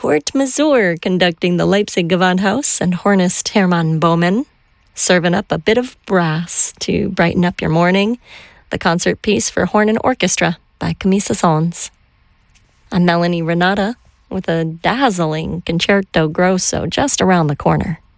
Kurt Masur conducting the Leipzig Gewandhaus and hornist Hermann Baumann, serving up a bit of brass to brighten up your morning. The concert piece for horn and orchestra by Camille Saint-Saëns. I'm Melanie Renata with a dazzling Concerto Grosso just around the corner.